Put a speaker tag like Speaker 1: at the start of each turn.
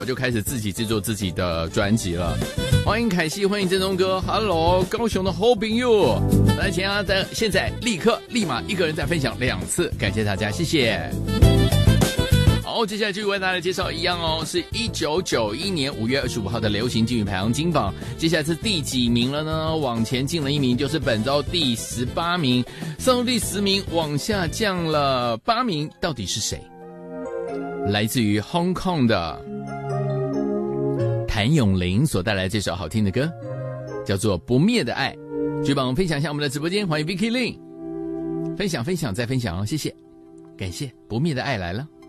Speaker 1: 我就开始自己制作自己的专辑了。欢迎凯西，欢迎郑中哥 ，Hello， 高雄的好朋友，来请大家现在立马一个人再分享2次，感谢大家，谢谢。好，接下来继续为大家介绍一样哦，是1991年5月25号的流行金曲排行金榜，接下来是第几名了呢？往前进了1名，就是本周第18名，上到第10名，往下降了8名，到底是谁？来自于 Hong Kong 的谭咏麟所带来这首好听的歌，叫做《不灭的爱》。举榜分享一下我们的直播间，欢迎 Vicky Lin， 分享再分享哦，谢谢，感谢。不灭的爱来了。